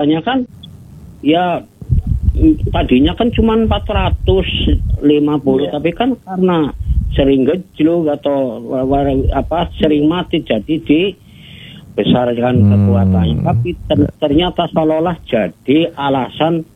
katanya kan ya tadinya kan cuma 450, tapi kan karena sering gejluk atau sering mati jadi dibesarkan kekuatannya. Tapi ternyata seolah-olah jadi alasan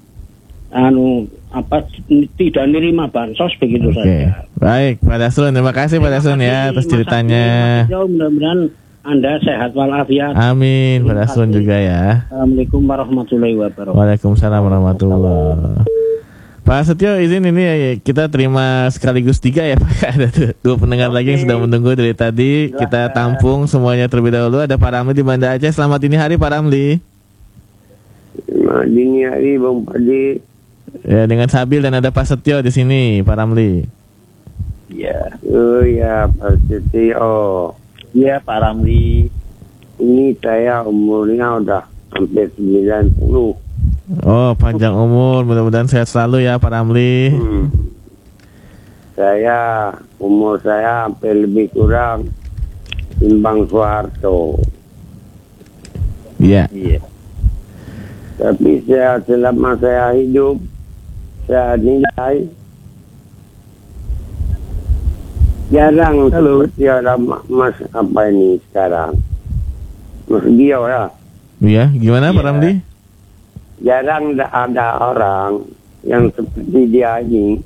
tidak nerima bansos begitu saja. Baik, Pak Dasrun, terima kasih Pak Dasrun ya atas ceritanya. Mudah-mudahan Anda sehat walafiat. Amin, Pak Dasrun juga ya. Assalamualaikum warahmatullahi wabarakatuh. Waalaikumsalam warahmatullahi wabarakatuh. Pak Setio, izin ini ya, kita terima sekaligus 3 ya Pak. Ada 2 pendengar lagi yang sudah menunggu dari tadi. Kita tampung semuanya terlebih dahulu. Ada Pak Ramli di Banda Aceh. Selamat dini hari Pak Ramli. Selamat dini hari Bang Padi. Ya, dengan Sabil dan ada Pak Setio di sini, Pak Ramli. Ya, oh ya Pak Setio. Ya Pak Ramli. Ini saya umurnya udah hampir 90. Oh, panjang umur, mudah-mudahan sehat selalu ya Pak Ramli. Umur saya hampir lebih kurang timbang Soeharto. Iya. Tapi selama saya hidup, saya nilai jarang seperti orang Mas apa ini sekarang. Mas Dio ya. Iya, gimana Pak Ramli? Jarang ada orang yang seperti dia ini.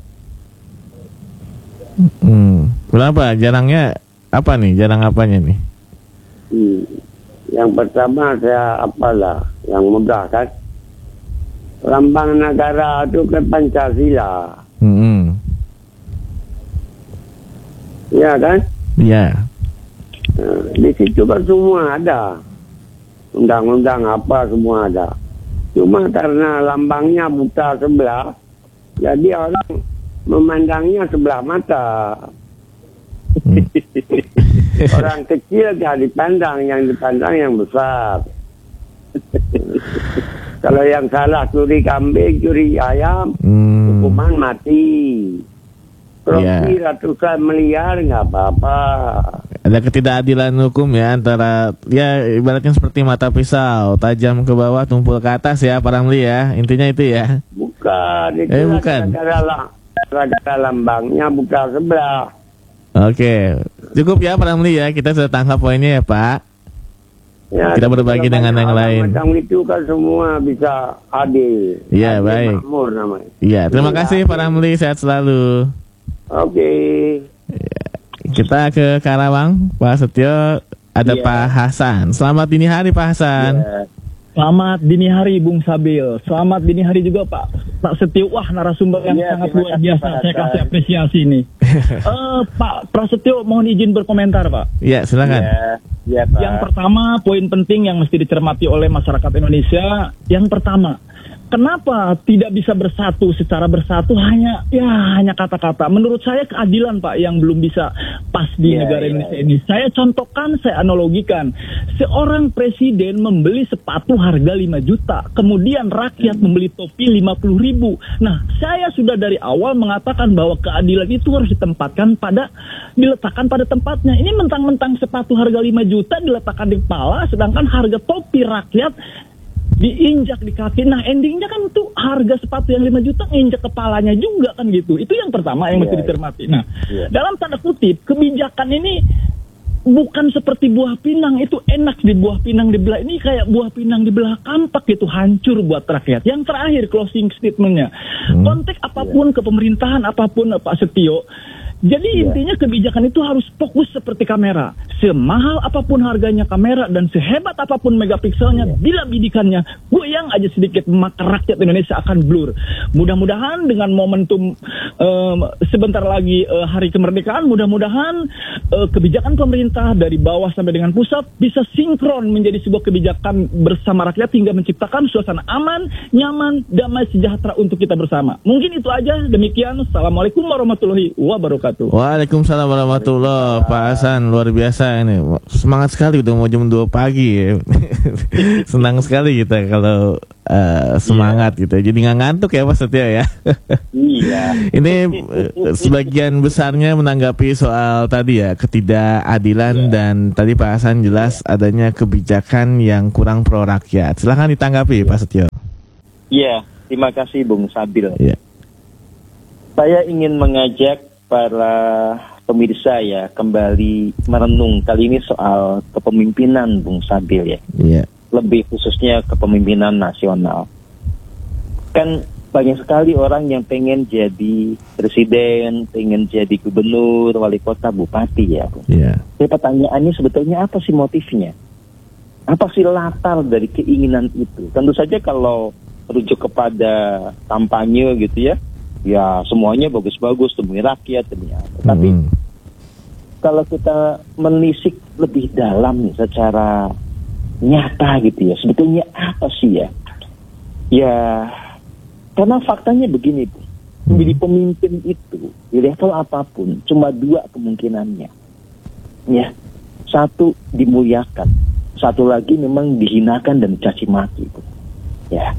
Kenapa? Jarangnya apa nih? Jarang apanya nih? Yang pertama saya yang mudah kan. Lambang negara itu kan Pancasila. Iya kan? Iya. Nah, di situ kan semua ada. Undang-undang apa semua ada. Cuma karena lambangnya buta sebelah, jadi orang memandangnya sebelah mata. Orang kecil gak dipandang, yang dipandang yang besar. Kalau yang salah curi kambing, curi ayam, hukuman mati. Properti ratusan miliar nggak apa-apa. Ada ketidakadilan hukum ya antara ya ibaratnya seperti mata pisau, tajam ke bawah, tumpul ke atas ya Pak Ramli ya. Intinya itu ya. Bukan, itu bukan. Gara-gara lambangnya buka sebelah. Oke, cukup ya Pak Ramli ya. Kita sudah tangkap poinnya ya Pak. Ya, kita berbagi dengan yang lain. Macam itu kan semua bisa adil. Iya, baik. Makmur namanya. Iya, terima kasih Pak Ramli, sehat selalu. Oke. Kita ke Karawang, Pak Setio, ada Pak Hasan. Selamat dini hari Pak Hasan. Selamat dini hari Bung Sabil. Selamat dini hari juga Pak Setio. Wah, narasumber yang sangat luar biasa. Saya kasih apresiasi ini. Pak Prasetyo mohon izin berkomentar Pak. Iya, silakan. Ya, Pak. Yang pertama, poin penting yang mesti dicermati oleh masyarakat Indonesia. Yang pertama, kenapa tidak bisa bersatu secara bersatu hanya kata-kata. Menurut saya keadilan Pak yang belum bisa pas di negara Indonesia ini. Saya contohkan, saya analogikan. Seorang presiden membeli sepatu harga 5 juta. Kemudian rakyat membeli topi 50.000. Nah, saya sudah dari awal mengatakan bahwa keadilan itu harus diletakkan pada tempatnya. Ini mentang-mentang sepatu harga 5 juta diletakkan di kepala, sedangkan harga topi rakyat diinjak di kaki. Nah, endingnya kan tuh harga sepatu yang 5 juta nginjak kepalanya juga kan gitu. Itu yang pertama yang mesti dicermati. Nah, dalam tanda kutip, kebijakan ini bukan seperti buah pinang. Itu enak di buah pinang dibelah. Ini kayak buah pinang dibelah kampak gitu, hancur buat rakyat. Yang terakhir, closing statementnya. Konteks apapun kepemerintahan, apapun Pak Setio, jadi intinya kebijakan itu harus fokus seperti kamera. Semahal apapun harganya kamera dan sehebat apapun megapikselnya, bila bidikannya goyang aja sedikit, maka rakyat Indonesia akan blur. Mudah-mudahan dengan momentum sebentar lagi hari kemerdekaan, mudah-mudahan kebijakan pemerintah dari bawah sampai dengan pusat bisa sinkron menjadi sebuah kebijakan bersama rakyat hingga menciptakan suasana aman, nyaman, damai, sejahtera untuk kita bersama. Mungkin itu aja. Demikian. Assalamualaikum warahmatullahi wabarakatuh. Waalaikumsalam warahmatullahi wabarakatuh. Pak Hasan, luar biasa ini. Semangat sekali udah mau jam 2 pagi ya. Senang sekali kita kalau semangat gitu. Jadi nggak ngantuk ya Pak Setio ya. Iya. Ini sebagian besarnya menanggapi soal tadi ya, ketidakadilan dan tadi Pak Hasan jelas adanya kebijakan yang kurang pro rakyat. Silahkan ditanggapi Pak Setio. Iya, terima kasih Bung Sabil. Iya. Saya ingin mengajak para pemirsa ya kembali merenung kali ini soal kepemimpinan Bung Sabil ya. Iya. Lebih khususnya kepemimpinan nasional. Kan banyak sekali orang yang pengen jadi presiden, pengen jadi gubernur, wali kota, bupati ya Bung. Iya. Jadi pertanyaannya sebetulnya apa sih motifnya? Apa sih latar dari keinginan itu? Tentu saja kalau rujuk kepada kampanye gitu ya, ya semuanya bagus-bagus demi rakyat, demi apa. Tapi kalau kita menelisik lebih dalam nih secara nyata gitu ya, sebetulnya apa sih ya? Ya, karena faktanya begini Bu, menjadi pemimpin itu di level apapun cuma dua kemungkinannya. Ya, satu dimuliakan, satu lagi memang dihinakan dan caci maki Bu. Ya.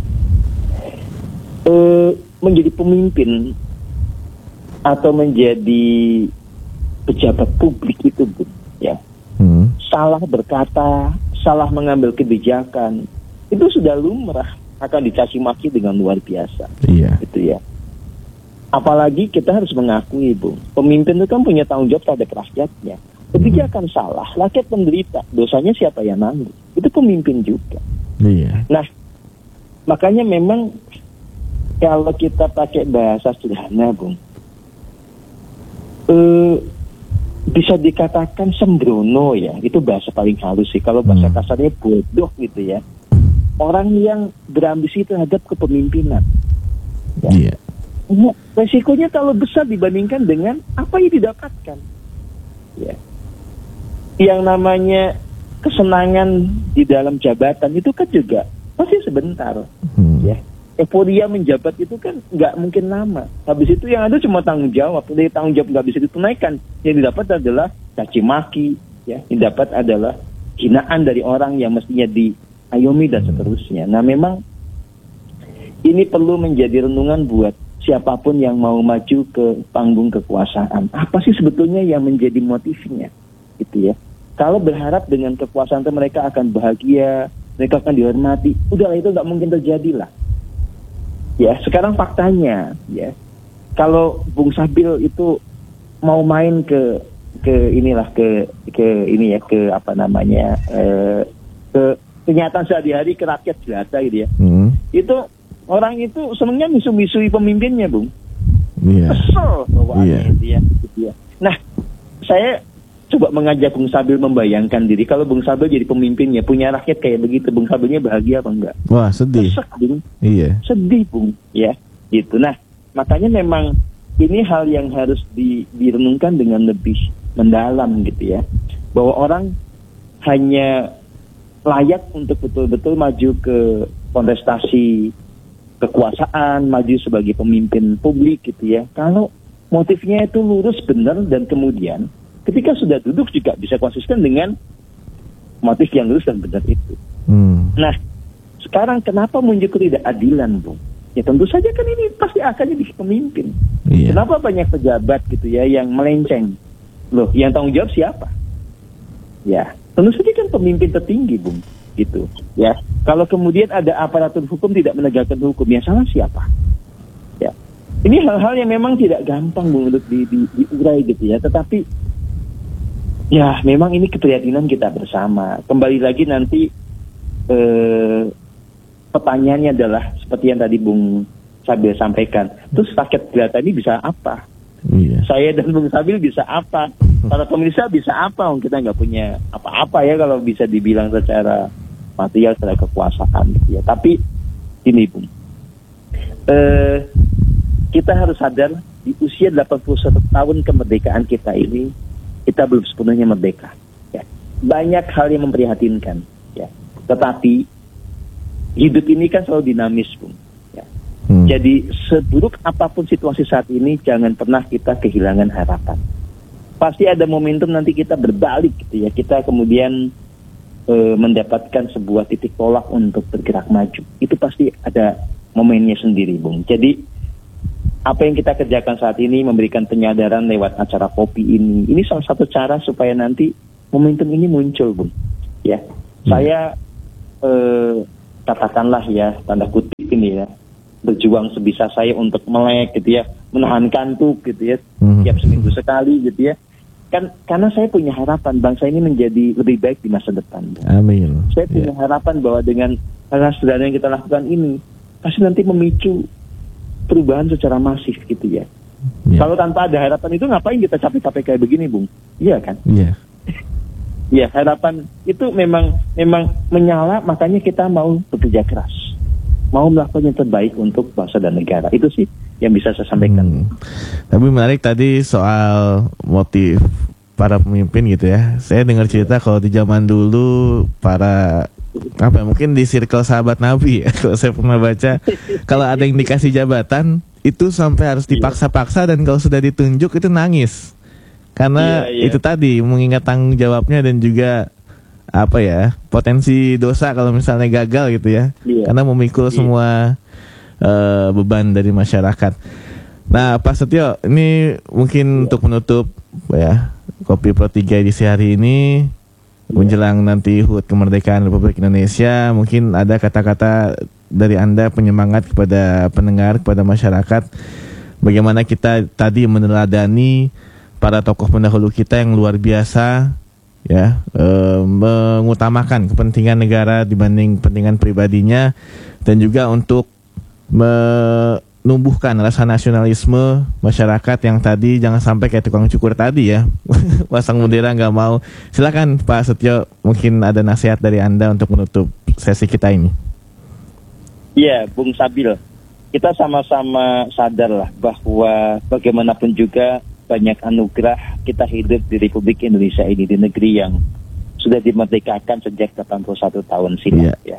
Menjadi pemimpin atau menjadi pejabat publik itu Bu, ya. Salah berkata, salah mengambil kebijakan, itu sudah lumrah akan dicaci maki dengan luar biasa. Iya. Gitu ya. Apalagi kita harus mengakui Bu, pemimpin itu kan punya tanggung jawab terhadap rakyatnya. Kebijakan salah, rakyat menderita, dosanya siapa yang nanggung? Itu pemimpin juga. Iya. Nah, makanya memang kalau kita pakai bahasa sederhana, Bung, bisa dikatakan sembrono ya, itu bahasa paling halus sih. Kalau bahasa kasarnya bodoh gitu ya. Orang yang berambisi terhadap kepemimpinan. Ya. Iya. Resikonya terlalu besar dibandingkan dengan apa yang didapatkan. Ya. Yang namanya kesenangan di dalam jabatan itu kan juga pasti sebentar. Ya. Euforia menjabat itu kan nggak mungkin lama. Habis itu yang ada cuma tanggung jawab. Dari tanggung jawab nggak bisa ditunaikan. Yang didapat adalah caci maki. Ya. Yang didapat adalah hinaan dari orang yang mestinya diayomi dan seterusnya. Nah memang ini perlu menjadi renungan buat siapapun yang mau maju ke panggung kekuasaan. Apa sih sebetulnya yang menjadi motifnya? Gitu ya. Kalau berharap dengan kekuasaan itu mereka akan bahagia, mereka akan dihormati, udahlah itu nggak mungkin terjadi lah. Ya, sekarang faktanya, ya, kalau Bung Sabil itu mau main ke kenyataan sehari-hari ke rakyat jelata gitu ya. Itu orang itu senangnya misu-misui pemimpinnya, Bung. Iya. Kesel bawaannya gitu ya. Nah, saya coba mengajak Bung Sabil membayangkan diri kalau Bung Sabil jadi pemimpinnya, punya rakyat kayak begitu, Bung Sabilnya bahagia apa enggak? Wah, sedih. Kesek, Bung. Iya. Sedih, Bung, ya. Gitu. Nah, makanya memang ini hal yang harus direnungkan dengan lebih mendalam gitu ya. Bahwa orang hanya layak untuk betul-betul maju ke kontestasi kekuasaan, maju sebagai pemimpin publik gitu ya. Kalau motifnya itu lurus, benar, dan kemudian ketika sudah duduk juga bisa konsisten dengan motif yang lurus dan benar itu. Nah, sekarang kenapa muncul ketidakadilan, Bung? Ya tentu saja kan ini pasti akan jadi pemimpin. Iya. Kenapa banyak pejabat gitu ya yang melenceng? Loh, yang tanggung jawab siapa? Ya, tentu saja kan pemimpin tertinggi, Bung. Gitu. Ya, kalau kemudian ada aparatur hukum tidak menegakkan hukum, yang salah siapa? Ya, ini hal-hal yang memang tidak gampang, Bung, untuk diurai gitu ya. Tetapi ya, memang ini keprihatinan kita bersama. Kembali lagi nanti pertanyaannya adalah seperti yang tadi Bung Sabil sampaikan. Terus rakyat jelata ini bisa apa? Iya. Saya dan Bung Sabil bisa apa? Para pemirsa bisa apa? Kita nggak punya apa-apa ya kalau bisa dibilang secara material, secara kekuasaan gitu ya. Tapi ini Bung, kita harus sadar di usia 81 tahun kemerdekaan kita ini, kita belum sepenuhnya merdeka. Ya. Banyak hal yang memprihatinkan. Ya. Tetapi hidup ini kan selalu dinamis, Bung. Ya. Jadi seburuk apapun situasi saat ini, jangan pernah kita kehilangan harapan. Pasti ada momentum nanti kita berbalik, gitu ya. Kita kemudian mendapatkan sebuah titik tolak untuk bergerak maju. Itu pasti ada momennya sendiri, Bung. Jadi apa yang kita kerjakan saat ini, memberikan penyadaran lewat acara kopi ini salah satu cara supaya nanti momentum ini muncul, Bung. Ya, saya katakanlah ya, tanda kutip ini ya, berjuang sebisa saya untuk melek gitu ya, menahan kantuk gitu ya, tiap seminggu sekali gitu ya. Kan karena saya punya harapan bangsa ini menjadi lebih baik di masa depan. Amin. Saya punya harapan bahwa dengan hal sederhana yang kita lakukan ini pasti nanti memicu perubahan secara masif gitu ya. Kalau tanpa ada harapan itu ngapain kita capek-capek kayak begini, Bung? Iya kan? Iya. Ya, harapan itu memang menyala, makanya kita mau bekerja keras. Mau melakukan yang terbaik untuk bangsa dan negara. Itu sih yang bisa saya sampaikan. Tapi menarik tadi soal motif para pemimpin gitu ya. Saya dengar cerita kalau di zaman dulu para mungkin di circle sahabat Nabi ya, kalau saya pernah baca, kalau ada yang dikasih jabatan itu sampai harus dipaksa-paksa, dan kalau sudah ditunjuk itu nangis. Karena itu tadi mengingat tanggung jawabnya dan juga potensi dosa kalau misalnya gagal gitu ya. Karena memikul semua beban dari masyarakat. Nah, Pak Setio, ini mungkin untuk menutup ya Kopi Pro 3 edisi hari ini menjelang nanti HUT kemerdekaan Republik Indonesia, mungkin ada kata-kata dari Anda penyemangat kepada pendengar, kepada masyarakat, bagaimana kita tadi meneladani para tokoh pendahulu kita yang luar biasa ya, mengutamakan kepentingan negara dibanding kepentingan pribadinya, dan juga untuk menumbuhkan rasa nasionalisme masyarakat yang tadi jangan sampai kayak tukang cukur tadi ya, pasang bendera nggak mau. Silakan Pak Setio, mungkin ada nasihat dari Anda untuk menutup sesi kita ini. Iya, Bung Sabil, kita sama-sama sadar lah bahwa bagaimanapun juga banyak anugerah kita hidup di Republik Indonesia ini, di negeri yang sudah dimerdekakan sejak 81 tahun silam ya.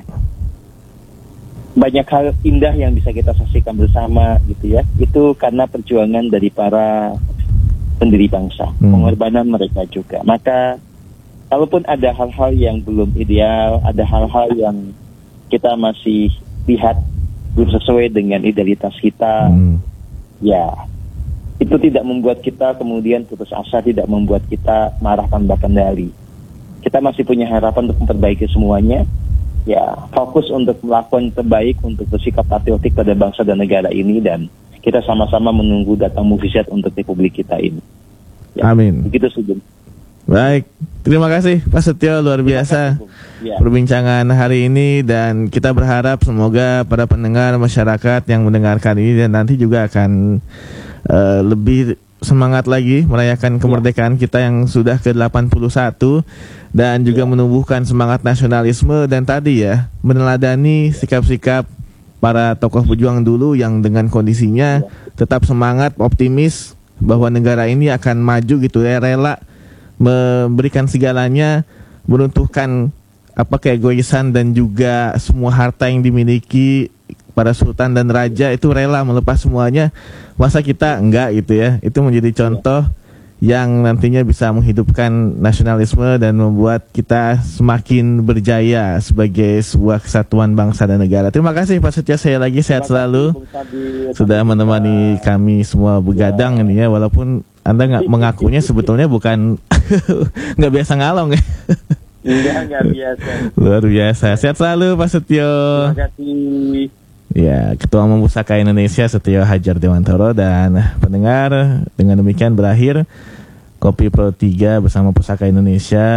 Banyak hal indah yang bisa kita saksikan bersama gitu ya. Itu karena perjuangan dari para pendiri bangsa, pengorbanan mereka juga. Maka kalaupun ada hal-hal yang belum ideal, ada hal-hal yang kita masih lihat belum sesuai dengan idealitas kita, ya itu tidak membuat kita kemudian putus asa, tidak membuat kita marah tanpa kendali. Kita masih punya harapan untuk memperbaiki semuanya. Ya, fokus untuk melakukan terbaik, untuk bersikap patriotik pada bangsa dan negara ini, dan kita sama-sama menunggu datang mukjizat untuk Republik kita ini. Ya, amin. Begitu sih. Baik, terima kasih Pak Setio, luar biasa perbincangan hari ini, dan kita berharap semoga para pendengar, masyarakat yang mendengarkan ini dan nanti juga akan lebih semangat lagi merayakan kemerdekaan kita yang sudah ke-81, dan juga menumbuhkan semangat nasionalisme, dan tadi ya meneladani sikap-sikap para tokoh pejuang dulu yang dengan kondisinya tetap semangat, optimis bahwa negara ini akan maju gitu ya, rela memberikan segalanya, meruntuhkan keegoisan dan juga semua harta yang dimiliki para sultan dan raja, itu rela melepas semuanya. Masa kita enggak gitu ya. Itu menjadi contoh yang nantinya bisa menghidupkan nasionalisme dan membuat kita semakin berjaya sebagai sebuah kesatuan bangsa dan negara. Terima kasih Pak Setio, saya lagi sehat selalu, sudah menemani kami semua begadang ini ya, walaupun Anda nggak mengakunya sebetulnya bukan nggak biasa ngalong ya. Enggak biasa. Luar biasa. Sehat selalu Pak Setio. Terima kasih. Ya, Ketua Umum Pusaka Indonesia Setio Hadjar Dewantoro. Dan pendengar, dengan demikian berakhir Kopi Pro 3 bersama Pusaka Indonesia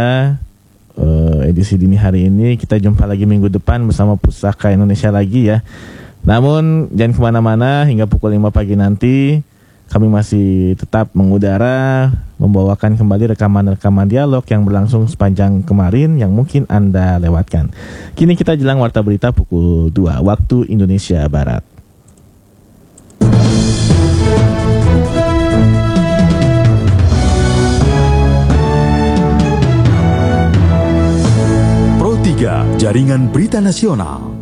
edisi dini hari ini. Kita jumpa lagi minggu depan bersama Pusaka Indonesia lagi ya. Namun jangan kemana-mana, hingga pukul 5 pagi nanti kami masih tetap mengudara, membawakan kembali rekaman-rekaman dialog yang berlangsung sepanjang kemarin yang mungkin Anda lewatkan. Kini kita jelang warta berita pukul 2 waktu Indonesia Barat. Pro 3, Jaringan Berita Nasional.